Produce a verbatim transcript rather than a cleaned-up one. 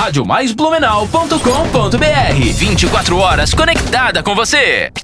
rádio mais blumenau ponto com ponto br. vinte e quatro horas conectada com você.